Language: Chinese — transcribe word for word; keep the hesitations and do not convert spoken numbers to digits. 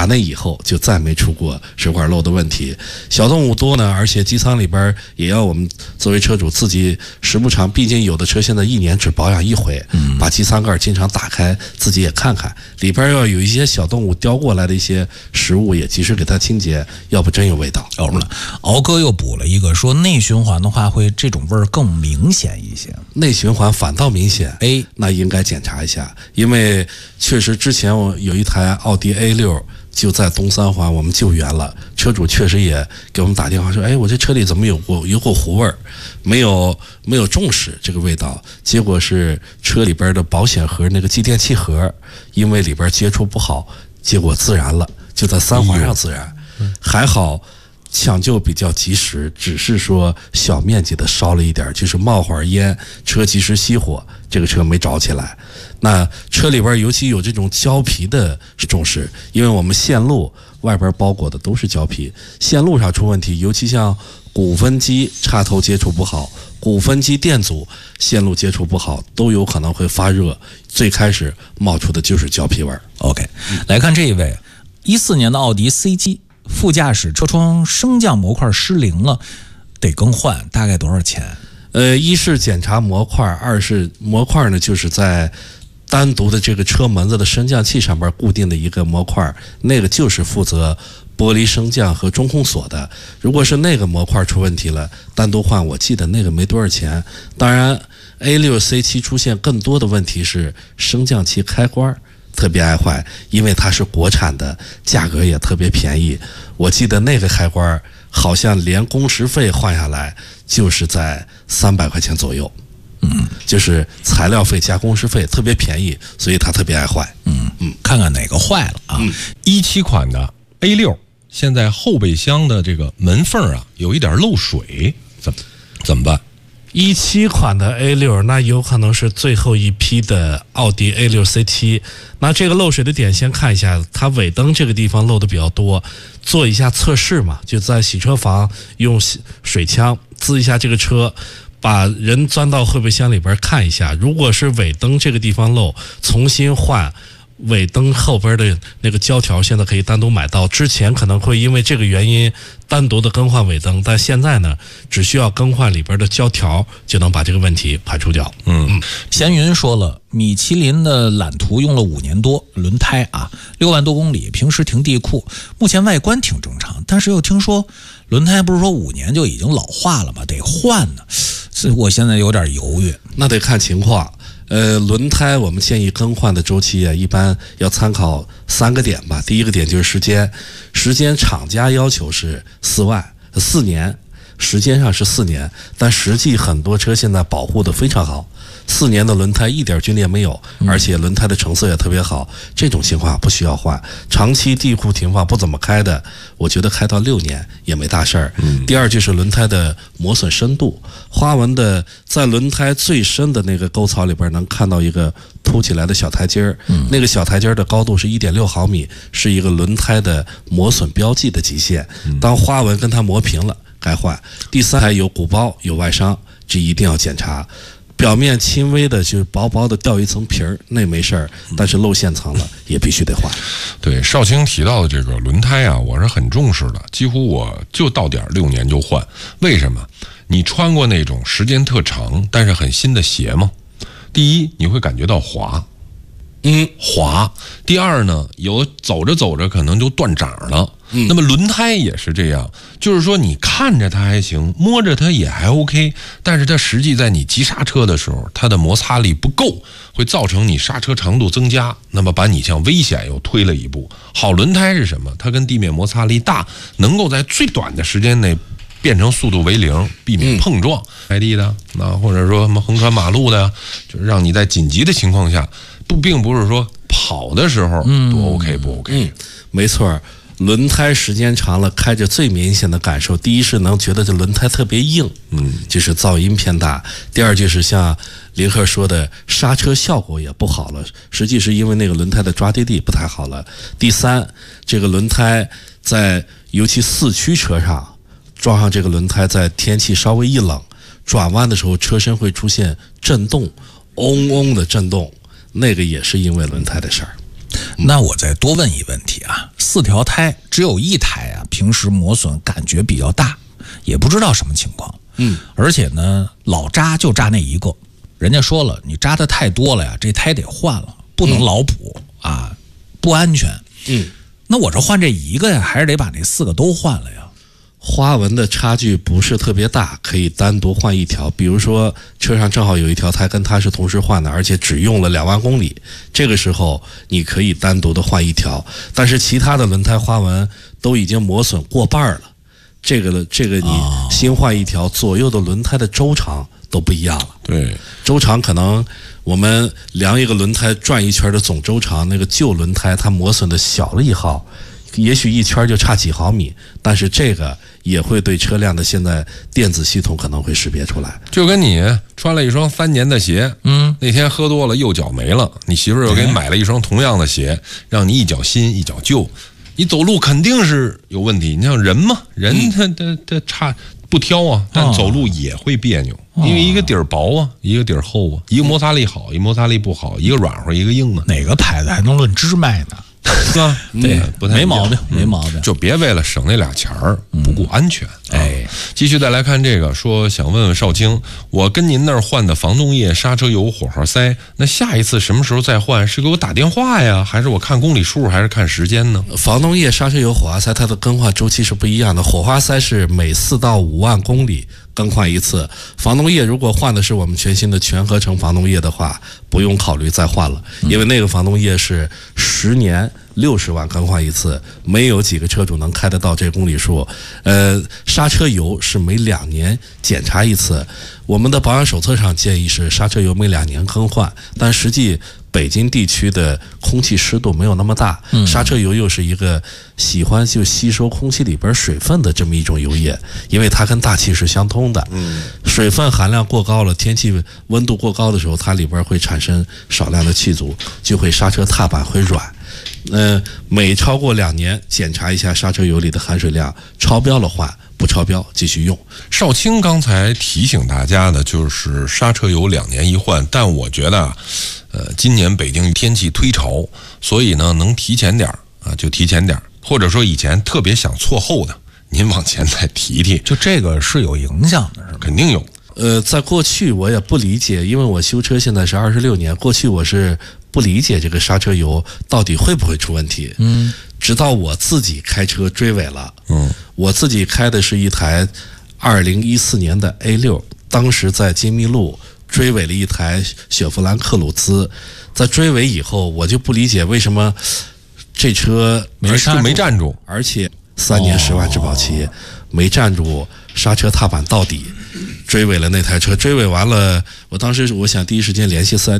打那以后就再没出过水管漏的问题。小动物多呢，而且机舱里边也要我们作为车主自己时不常，毕竟有的车现在一年只保养一回，嗯，把机舱盖经常打开，自己也看看里边要有一些小动物叼过来的一些食物，也及时给它清洁，要不真有味道。 有了，敖哥又补了一个，说内循环的话会这种味儿更明显一些。 内循环反倒明显， 哎， 那应该检查一下，因为确实之前我有一台奥迪 A 六。就在东三环，我们救援了，车主确实也给我们打电话说，哎，我这车里怎么有过有股糊味儿，没有没有重视这个味道，结果是车里边的保险盒那个继电器盒，因为里边接触不好，结果自燃了，就在三环上自燃，还好抢救比较及时，只是说小面积的烧了一点，就是冒会儿烟，车及时熄火，这个车没着起来。那车里边尤其有这种胶皮的重视，因为我们线路外边包裹的都是胶皮，线路上出问题，尤其像鼓分机插头接触不好，鼓分机电阻线路接触不好，都有可能会发热，最开始冒出的就是胶皮味儿。 OK， 来看这一位一四年的奥迪 C 七， 副驾驶车窗升降模块失灵了，得更换，大概多少钱？ 呃，一是检查模块，二是模块呢就是在单独的这个车门子的升降器上边固定的一个模块，那个就是负责玻璃升降和中控锁的。如果是那个模块出问题了，单独换，我记得那个没多少钱。当然 A 六 C 七 出现更多的问题是升降器开关特别爱坏，因为它是国产的，价格也特别便宜。我记得那个开关好像连工时费换下来就是在三百块钱左右。嗯，就是材料费加工时费特别便宜，所以它特别爱坏。 嗯嗯，看看哪个坏了啊？ 一七款的 A 六， 现在后备箱的这个门缝啊有一点漏水，怎么怎么办？ 一七款的 A 六， 那有可能是最后一批的奥迪 A 六 C 七。那这个漏水的点先看一下，它尾灯这个地方漏的比较多，做一下测试嘛，就在洗车房用水枪滋一下这个车，把人钻到后备箱里边看一下，如果是尾灯这个地方漏，重新换尾灯后边的那个胶条，现在可以单独买到，之前可能会因为这个原因单独的更换尾灯，但现在呢只需要更换里边的胶条就能把这个问题排除掉。 嗯嗯，闲云说了，米其林的揽途用了五年多，轮胎啊六万多公里，平时停地库，目前外观挺正常，但是又听说轮胎不是说五年就已经老化了吗？得换呢，所以我现在有点犹豫。 那得看情况。呃，轮胎我们建议更换的周期啊，一般要参考三个点吧。第一个点就是时间，时间厂家要求是四万四年，时间上是四年，但实际很多车现在保护的非常好，四年的轮胎一点皲裂没有，而且轮胎的成色也特别好，这种情况不需要换。长期地库停放不怎么开的，我觉得开到六年也没大事儿。嗯、第二就是轮胎的磨损深度，花纹的在轮胎最深的那个沟槽里边能看到一个凸起来的小台阶儿、嗯，那个小台阶儿的高度是 一点六毫米，是一个轮胎的磨损标记的极限。当花纹跟它磨平了该换。第三还有鼓包有外伤，这一定要检查。表面轻微的就是薄薄的掉一层皮儿，那没事儿，但是露馅层了也必须得换。 对，少卿提到的这个轮胎啊，我是很重视的，几乎我就到点六年就换。为什么？你穿过那种时间特长但是很新的鞋吗？第一，你会感觉到滑，嗯，滑。第二呢，有走着走着可能就断掌了。嗯，那么轮胎也是这样，就是说你看着它还行，摸着它也还 OK， 但是它实际在你急刹车的时候，它的摩擦力不够，会造成你刹车长度增加，那么把你向危险又推了一步。好轮胎是什么？它跟地面摩擦力大，能够在最短的时间内变成速度为零，避免碰撞。开地的啊，或者说什么横穿马路的，就是让你在紧急的情况下，不并不是说跑的时候多 OK 不 OK。 嗯，没错。轮胎时间长了，开着最明显的感受，第一是能觉得这轮胎特别硬，嗯，就是噪音偏大；第二就是像林克说的，刹车效果也不好了，实际是因为那个轮胎的抓地力不太好了；第三，这个轮胎在尤其四驱车上装上这个轮胎，在天气稍微一冷，转弯的时候车身会出现震动，嗡嗡的震动，那个也是因为轮胎的事儿。 那我再多问一问题啊，四条胎只有一台啊，平时磨损感觉比较大，也不知道什么情况。 嗯， 而且呢，老扎就扎那一个，人家说了，你扎的太多了呀，这胎得换了，不能老补、嗯、啊，不安全。 嗯， 那我这换这一个呀，还是得把那四个都换了呀？ 花纹的差距不是特别大，可以单独换一条。比如说车上正好有一条胎跟它是同时换的，而且只用了两万公里，这个时候你可以单独的换一条。但是其他的轮胎花纹都已经磨损过半了，这个这个你新换一条，左右的轮胎的周长都不一样了。 对， 周长可能我们量一个轮胎转一圈的总周长，那个旧轮胎它磨损的小了一毫，也许一圈就差几毫米，但是这个也会对车辆的现在电子系统可能会识别出来。 就跟你穿了一双三年的鞋，嗯，那天喝多了右脚没了，你媳妇儿又给你买了一双同样的鞋，让你一脚新一脚旧，你走路肯定是有问题。你像人嘛，人他他他差不挑啊，但走路也会别扭，因为一个底儿薄啊，一个底儿厚啊，一个摩擦力好，一个摩擦力不好，一个软和，一个硬啊。 哪个牌子还能论支卖呢？ 是吧？ 对， 不太没毛病，没毛病， 就别为了省那俩钱儿不顾安全。 哎， 继续再来看这个，说想问问少卿，我跟您那儿换的防冻液、刹车油、火花塞，那下一次什么时候再换？是给我打电话呀，还是我看公里数，还是看时间呢？ 防冻液、刹车油、火花塞，它的更换周期是不一样的。火花塞是每四到五万公里更换一次，防冻液如果换的是我们全新的全合成防冻液的话，不用考虑再换了，因为那个防冻液是十年六十万更换一次，没有几个车主能开得到这公里数。呃，刹车油是每两年检查一次，我们的保养手册上建议是刹车油每两年更换，但实际北京地区的空气湿度没有那么大，刹车油又是一个喜欢就吸收空气里边水分的这么一种油液，因为它跟大气是相通的，水分含量过高了，天气温度过高的时候，它里边会产生少量的气阻，就会刹车踏板会软。呃，每超过两年检查一下刹车油里的含水量，超标了换，不超标继续用。 少卿刚才提醒大家的就是刹车油两年一换，但我觉得啊，呃，今年北京天气推潮，所以呢能提前点啊就提前点，或者说以前特别想错后的，您往前再提提， 就这个是有影响的，是吧？ 肯定有。 呃，在过去我也不理解，因为我修车现在是二十六年，过去我是不理解这个刹车油到底会不会出问题。嗯，直到我自己开车追尾了。嗯，我自己开的是一台二零一四年的 A 六，当时在金密路追尾了一台雪佛兰克鲁兹，在追尾以后，我就不理解为什么这车没刹没站住， 而且三年十万质保期、哦、没站住刹车踏板到底。追尾了那台车，追尾完了，我当时我想第一时间联系四 S